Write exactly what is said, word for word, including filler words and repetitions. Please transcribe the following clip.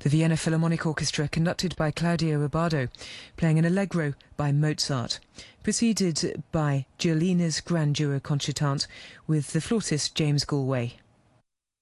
The Vienna Philharmonic Orchestra, conducted by Claudio Abbado, playing an allegro by Mozart, preceded by Giolina's Grandura Concertante with the flautist James Galway.